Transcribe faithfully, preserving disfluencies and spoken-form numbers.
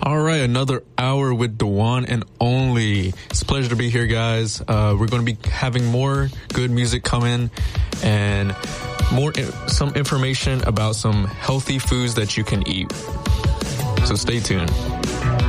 All right, another hour with the one and only. It's a pleasure to be here, guys. Uh, we're going to be having more good music coming and more some information about some healthy foods that you can eat. So stay tuned.